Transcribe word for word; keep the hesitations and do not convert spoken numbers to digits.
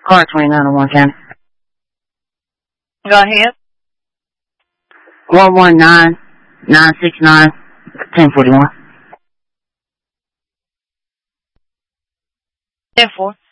Car twenty-nine oh one County. Go ahead. one one nine, nine six nine, ten forty-one. ten four.